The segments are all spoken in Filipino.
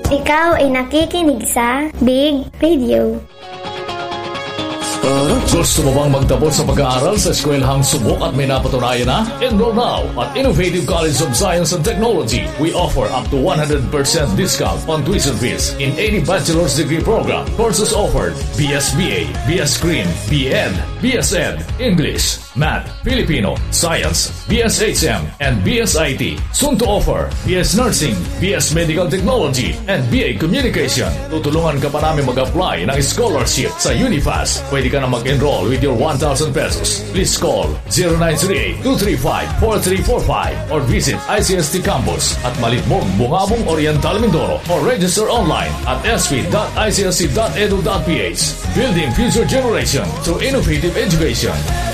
Ikaw ay nakikinig sa Big Radio. Gusto mo bang magtapos sa pag-aaral sa eskwelahang subok at may napatunayan na? Enroll now at Innovative College of Science and Technology. We offer up to 100% discount on tuition fees in any bachelor's degree program. Courses offered: BSBA, BS Green, BEd, BSEd, English, Math, Filipino, Science, BSHM, and BSIT. Soon to offer BS Nursing, BS Medical Technology, and BA Communication. Tutulungan ka pa namin mag-apply ng scholarship sa Unifast. Pwede ka na mag-enroll with your 1,000 pesos. Please call 0938-235-4345 or visit ICST Campus at Malitmog, Bungabong, Oriental, Mindoro or register online at sp.iclc.edu.ph. Building future generation through innovative education.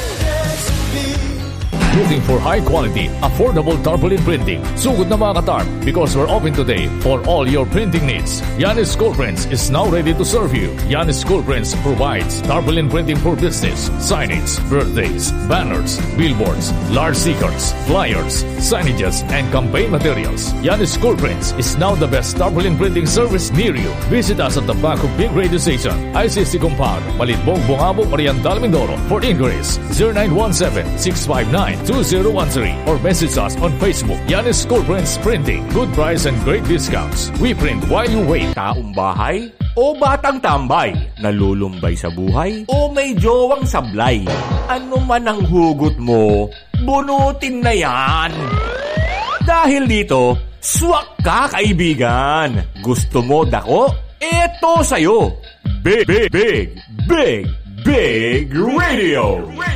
Looking for high quality, affordable tarpaulin printing? Sugod na mga katarp, because we're open today for all your printing needs. Yanis School Prints is now ready to serve you. Yanis School Prints provides tarpaulin printing for business, signage, birthdays, banners, billboards, large stickers, flyers, signages, and campaign materials. Yanis School Prints is now the best tarpaulin printing service near you. Visit us at the back of Big Radio Station, ICC Compound, Malitbong, Bungabong, Oriental, Mindoro. For inquiries, 0917-659-2013 or message us on Facebook. Yanis School Prints Printing. Good price and great discounts. We print while you wait. Taong bahay o batang tambay, nalulumbay sa buhay o may jowang sablay. Ano man ang hugot mo, bunutin na yan. Dahil dito, swak ka kaibigan. Gusto mo dako? Eto sa'yo. Big Radio.